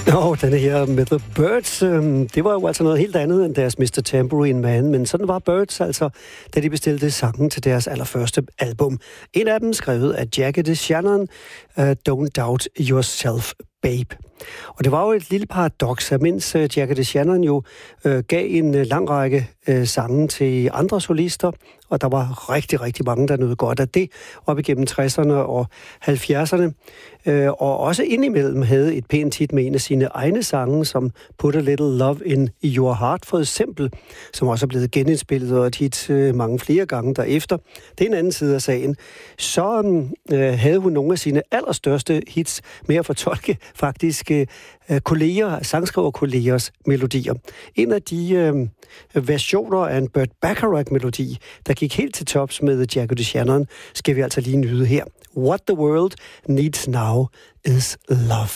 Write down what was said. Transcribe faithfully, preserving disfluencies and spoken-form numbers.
Nå, den her med The Byrds, øhm, det var jo altså noget helt andet end deres mister Tambourine Man, men sådan var Byrds altså, da de bestilte sangen til deres allerførste album. En af dem skrevet af Jackie DeShannon, uh, Don't Doubt Yourself, Babe. Og det var jo et lille paradoks, at mens uh, Jackie DeShannon jo uh, gav en uh, lang række uh, sange til andre solister, og der var rigtig, rigtig mange, der nød godt af det, op igennem tresserne og halvfjerdserne, uh, og også indimellem havde et pænt tit med en af sine egne sange, som Put a Little Love in Your Heart, for eksempel, som også er blevet genindspillet og et hit uh, mange flere gange derefter. Det er en anden side af sagen. Så um, uh, havde hun nogle af sine allerstørste hits med at fortolke faktisk uh, kolleger, sangskriverkollegers melodier. En af de uh, versioner af en Burt Bacharach-melodi, der gik helt til tops med Jackie DeShannon, skal vi altså lige nyde her. What the world needs now is love.